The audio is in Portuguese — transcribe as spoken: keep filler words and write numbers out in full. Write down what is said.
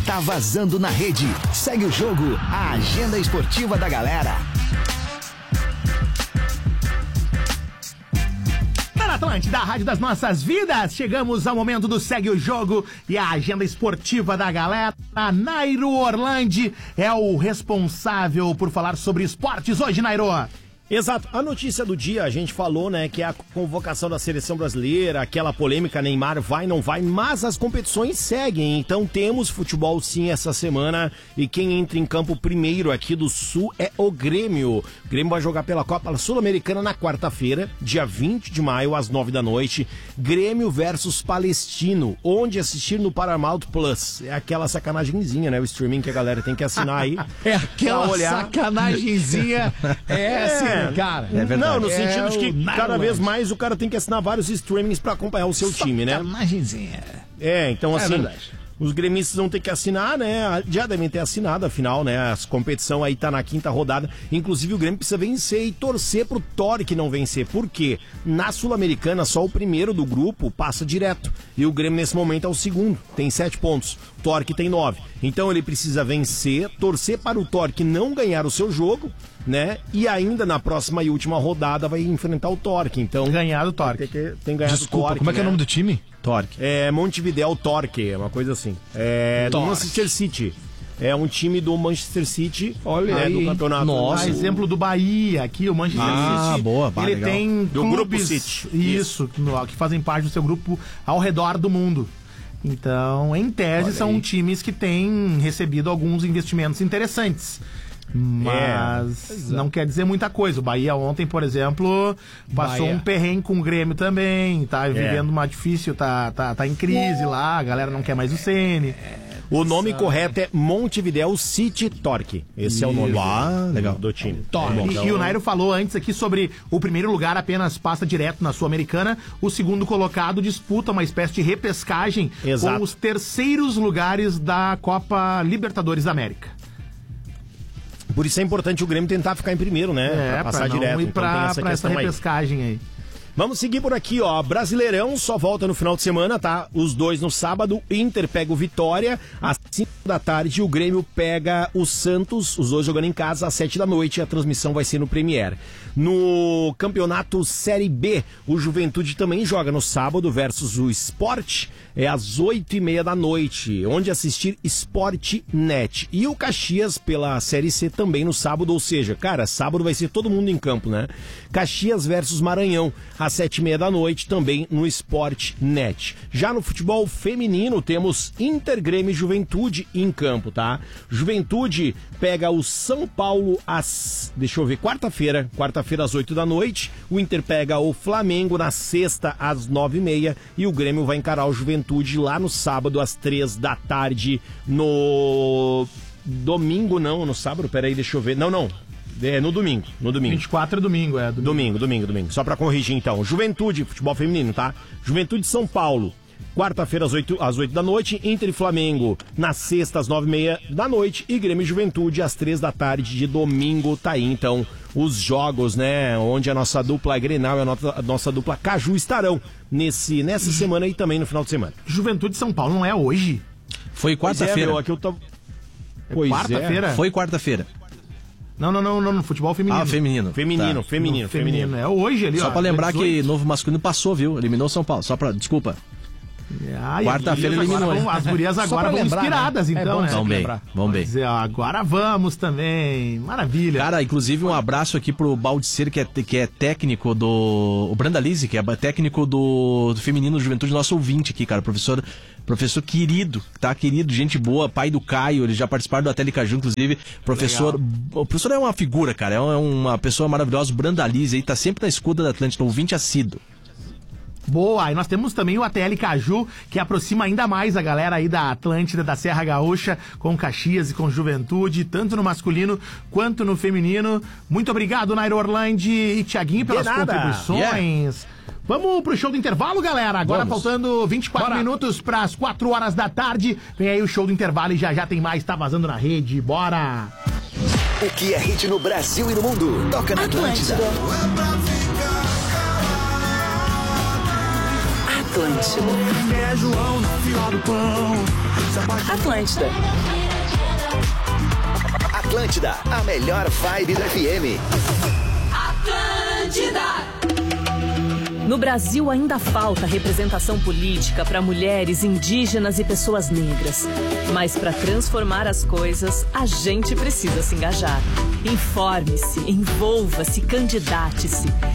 tá vazando na rede. Segue o jogo, a agenda esportiva da galera. Na Atlântida, a rádio das nossas vidas, chegamos ao momento do Segue o Jogo e a agenda esportiva da galera. A Nairo Orlandi é o responsável por falar sobre esportes hoje, Nairo. Exato. A notícia do dia, a gente falou, né, que é a convocação da seleção brasileira, aquela polêmica, Neymar vai, não vai, mas as competições seguem, então temos futebol sim essa semana e quem entra em campo primeiro aqui do Sul é o Grêmio. O Grêmio vai jogar pela Copa Sul-Americana na quarta-feira, dia vinte de maio, às nove da noite, Grêmio versus Palestino, onde assistir no Paramount Plus. É aquela sacanagemzinha, né, o streaming que a galera tem que assinar aí. É aquela sacanagemzinha, é assim. Cara, é verdade. Não, no sentido é de que cada vez mais o cara tem que assinar vários streamings pra acompanhar o seu time, né? É, então assim, é os gremistas vão ter que assinar, né? Já devem ter assinado, afinal, né? A competição aí tá na quinta rodada. Inclusive o Grêmio precisa vencer e torcer pro Torque não vencer. Por quê? Na Sul-Americana, só o primeiro do grupo passa direto. E o Grêmio nesse momento é o segundo, tem sete pontos. O Torque tem nove. Então ele precisa vencer, torcer para o Torque não ganhar o seu jogo, né? E ainda na próxima e última rodada vai enfrentar o Torque. Então, ganhar do Torque. Tem que tem ganhar Desculpa, do Torque, como é que é o né? nome do time? Torque. É Montevidéu Torque, é uma coisa assim. É do Manchester City. É um time do Manchester City, olha, né, aí, do campeonato. Nossa, do... exemplo do Bahia, aqui o Manchester ah, City. Boa, bah, ele legal. tem do clubes, grupo City. Isso, no, que fazem parte do seu grupo ao redor do mundo. Então, em tese, olha são aí. times que têm recebido alguns investimentos interessantes. Mas é, não quer dizer muita coisa. O Bahia ontem, por exemplo, passou Bahia. um perrengue com o Grêmio também. Tá é. vivendo uma difícil, tá, tá, tá em crise lá. A galera não quer mais o Ceni. O nome Sabe. correto é Montevidéu City Torque. Esse Isso. é o nome ah, legal. do time. E, e o Nairo falou antes aqui sobre o primeiro lugar apenas passa direto na Sul-Americana. O segundo colocado disputa uma espécie de repescagem Exato. com os terceiros lugares da Copa Libertadores da América. Por isso é importante o Grêmio tentar ficar em primeiro, né? É, pra passar pra não direto. Ir pra, então tem essa pra essa repescagem aí. aí. Vamos seguir por aqui, ó. Brasileirão só volta no final de semana, tá? Os dois no sábado. Inter pega o Vitória às cinco da tarde. O Grêmio pega o Santos. Os dois jogando em casa às sete da noite. A transmissão vai ser no Premier. No campeonato Série B, o Juventude também joga no sábado versus o Sport. É às oito e meia da noite. Onde assistir Sport Net. E o Caxias pela Série C também no sábado. Ou seja, cara, sábado vai ser todo mundo em campo, né? Caxias versus Maranhão. Às sete e meia da noite, também no Sport Net. Já no futebol feminino, temos Inter, Grêmio e Juventude em campo, tá? Juventude pega o São Paulo às... Deixa eu ver, quarta-feira. Quarta-feira às oito da noite. O Inter pega o Flamengo na sexta às nove e meia. E o Grêmio vai encarar o Juventude lá no sábado às três da tarde. No... Domingo não, no sábado, peraí, deixa eu ver. Não, não. É, no domingo, no domingo. vinte e quatro é domingo, é. Domingo, domingo, domingo. domingo. Só pra corrigir, então. Juventude, futebol feminino, tá? Juventude São Paulo, quarta-feira às oito, às oito da noite. Inter e Flamengo, na sexta às nove e meia da noite. E Grêmio e Juventude, às três da tarde de domingo. Tá aí, então, os jogos, né? Onde a nossa dupla Grenal e a nossa, a nossa dupla Caju estarão nesse, nessa semana e também no final de semana. Juventude São Paulo não é hoje? Foi quarta-feira. É, tô... é quarta-feira? É. Foi quarta-feira. Não, não, não, não, no futebol feminino. Ah, feminino. Feminino, tá. feminino, feminino, feminino. É hoje ali, Só ó. pra lembrar dezoito. Que novo masculino passou, viu? Eliminou São Paulo. Só pra... Desculpa. Ai, quarta-feira eliminou. Vão, as gurias agora vão lembrar, inspiradas, né? então, é né? Vamos bem, vamos bem. Dizer, ó, agora vamos também. Maravilha. Cara, inclusive um abraço aqui pro Baldiceiro, que é, que é técnico do... O Brandalize, que é técnico do, do Feminino do Juventude, nosso ouvinte aqui, cara. Professor, professor querido, tá? Querido, gente boa, pai do Caio, eles já participaram do Ateli Caju, inclusive. Professor... Legal. O professor é uma figura, cara. É uma pessoa maravilhosa. O Brandalize aí tá sempre na escuta da Atlântida, ouvinte assíduo. Boa, e nós temos também o A T L Caju, que aproxima ainda mais a galera aí da Atlântida, da Serra Gaúcha, com Caxias e com Juventude, tanto no masculino quanto no feminino. Muito obrigado, Nairo Orlandi e Thiaguinho, pelas contribuições. Yeah. Vamos pro show do intervalo, galera. Agora Vamos. faltando vinte e quatro Bora. minutos para as quatro horas da tarde. Vem aí o show do intervalo e já já tem mais, tá vazando na rede. Bora! O que é hit no Brasil e no mundo? Toca na Atlântida. Atlântida. Atlântida. É João na fila do pão. Atlântida. Atlântida, a melhor vibe do F M. Atlântida. No Brasil ainda falta representação política para mulheres, indígenas e pessoas negras. Mas para transformar as coisas, a gente precisa se engajar. Informe-se, envolva-se, candidate-se.